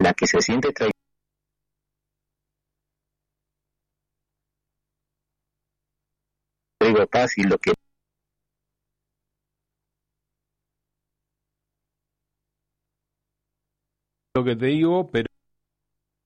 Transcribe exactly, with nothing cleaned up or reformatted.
la que se siente traicionada traigo paz y lo que Lo que te digo, pero